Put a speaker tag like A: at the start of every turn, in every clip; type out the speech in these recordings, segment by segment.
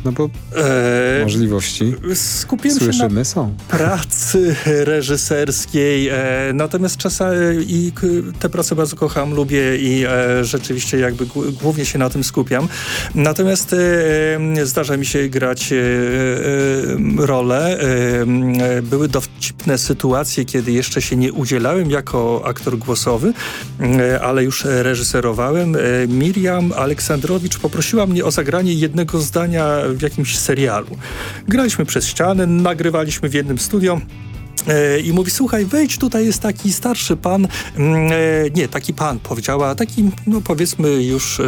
A: no bo możliwości
B: skupiłem
A: słyszymy,
B: się
A: są.
B: Pracy reżyserskiej, natomiast czasami i tę pracę bardzo kocham, lubię i rzeczywiście jakby głównie się na tym skupiam. Natomiast zdarza mi się grać role. Były dowcipne sytuacje, kiedy jeszcze się nie udzielałem jako aktor głosowy, ale już reżyserowałem. Miriam Aleksandrowicz poprosiła mnie o zagranie jednego zdania w jakimś serialu. Graliśmy przez ścianę, nagrywaliśmy w jednym studio. I mówi, słuchaj, wejdź, tutaj jest taki starszy pan, nie, taki pan powiedziała, taki, no powiedzmy już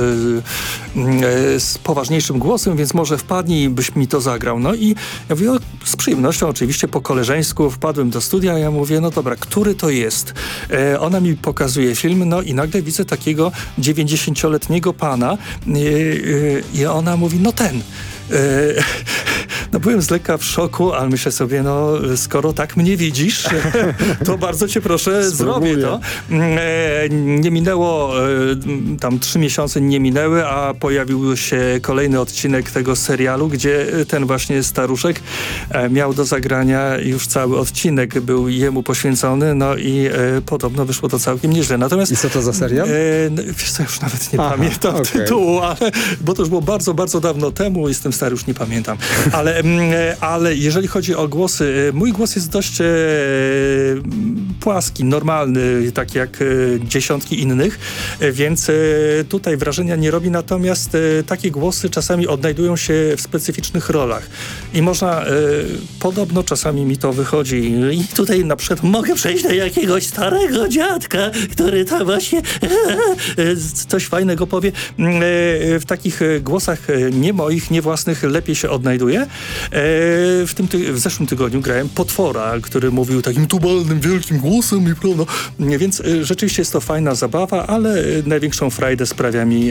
B: z poważniejszym głosem, więc może wpadnij, byś mi to zagrał. No i ja mówię, z przyjemnością oczywiście po koleżeńsku wpadłem do studia, ja mówię, no dobra, który to jest? Ona mi pokazuje film, no i nagle widzę takiego 90-letniego pana i ona mówi, no ten. No byłem z lekka w szoku, ale myślę sobie, no skoro tak mnie widzisz, to bardzo cię proszę, zrobię to. Nie minęło, tam 3 miesiące nie minęły, a pojawił się kolejny odcinek tego serialu, gdzie ten właśnie staruszek miał do zagrania już cały odcinek, był jemu poświęcony, no i podobno wyszło to całkiem nieźle. Natomiast,
A: i co to za serial?
B: Wiesz co, już nawet nie pamiętam tytułu, bo to już było bardzo, bardzo dawno temu, jestem stary, już nie pamiętam. Ale jeżeli chodzi o głosy, mój głos jest dość płaski, normalny, tak jak dziesiątki innych, więc tutaj wrażenia nie robi, natomiast takie głosy czasami odnajdują się w specyficznych rolach i można, podobno czasami mi to wychodzi i tutaj na przykład mogę przejść do jakiegoś starego dziadka, który tam właśnie coś fajnego powie. W takich głosach nie moich, nie własnych lepiej się odnajduje. W zeszłym tygodniu grałem potwora, który mówił takim tubalnym, wielkim głosem i prawda. Więc rzeczywiście jest to fajna zabawa, ale największą frajdę sprawia mi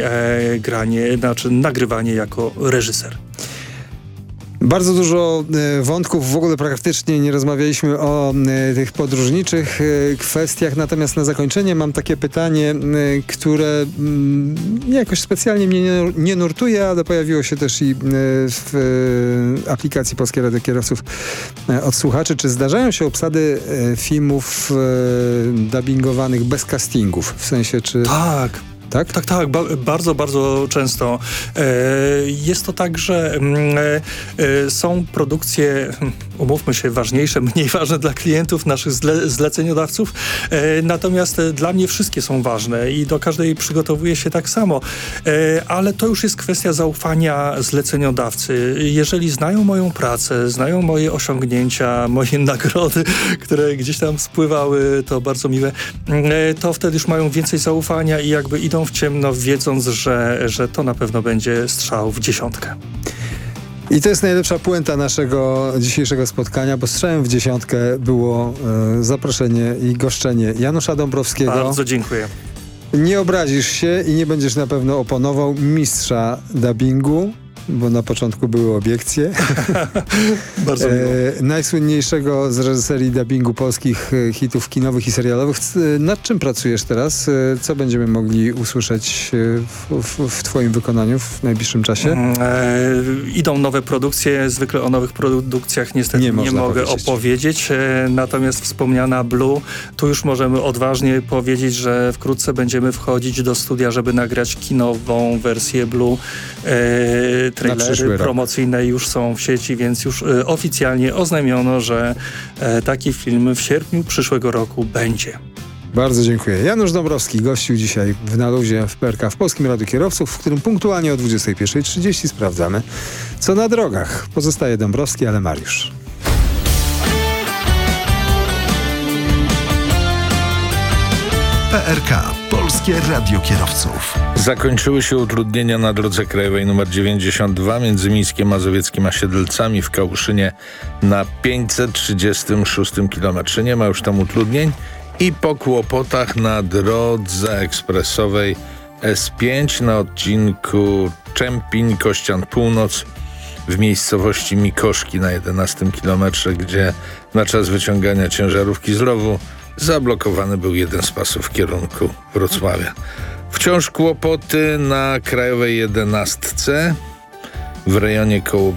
B: nagrywanie jako reżyser.
A: Bardzo dużo wątków, w ogóle praktycznie nie rozmawialiśmy o tych podróżniczych kwestiach, natomiast na zakończenie mam takie pytanie, które jakoś specjalnie mnie nie nurtuje, ale pojawiło się też i w aplikacji Polskie Radio Kierowców od słuchaczy. Czy zdarzają się obsady filmów dubbingowanych bez castingów? W sensie, czy...
B: Tak. Tak? Tak, bardzo, bardzo często. Jest to tak, że są produkcje, umówmy się, ważniejsze, mniej ważne dla klientów, naszych zleceniodawców, natomiast dla mnie wszystkie są ważne i do każdej przygotowuję się tak samo, ale to już jest kwestia zaufania zleceniodawcy. Jeżeli znają moją pracę, znają moje osiągnięcia, moje nagrody, które gdzieś tam spływały, to bardzo miłe, to wtedy już mają więcej zaufania i jakby idą w ciemno, wiedząc, że to na pewno będzie strzał w dziesiątkę.
A: I to jest najlepsza puenta naszego dzisiejszego spotkania, bo strzałem w dziesiątkę było zaproszenie i goszczenie Janusza Dąbrowskiego.
B: Bardzo dziękuję.
A: Nie obrazisz się i nie będziesz na pewno oponował mistrza dubbingu, bo na początku były obiekcje.
B: Bardzo miło.
A: Najsłynniejszego z reżyserii dubbingu polskich hitów kinowych i serialowych. Nad czym pracujesz teraz? Co będziemy mogli usłyszeć w twoim wykonaniu w najbliższym czasie?
B: Idą nowe produkcje. Zwykle o nowych produkcjach niestety nie mogę opowiedzieć. Natomiast wspomniana Blue, tu już możemy odważnie powiedzieć, że wkrótce będziemy wchodzić do studia, żeby nagrać kinową wersję Blue. Trailery promocyjne już są w sieci, więc już oficjalnie oznajmiono, że taki film w sierpniu przyszłego roku będzie.
A: Bardzo dziękuję. Janusz Dąbrowski gościł dzisiaj w Na Luzie w PRK w Polskim Radiu Kierowców, w którym punktualnie o 21:30 sprawdzamy, co na drogach. Pozostaje Dąbrowski, ale Mariusz.
C: PRK. Polskie Radio Kierowców.
D: Zakończyły się utrudnienia na drodze krajowej nr 92 między Mińskiem Mazowieckim a Siedlcami w Kałuszynie na 536 km. Nie ma już tam utrudnień. I po kłopotach na drodze ekspresowej S5 na odcinku Czempiń-Kościan Północ w miejscowości Mikoszki na 11 kilometrze, gdzie na czas wyciągania ciężarówki z rowu zablokowany był jeden z pasów w kierunku Wrocławia. Wciąż kłopoty na krajowej 11 w rejonie koło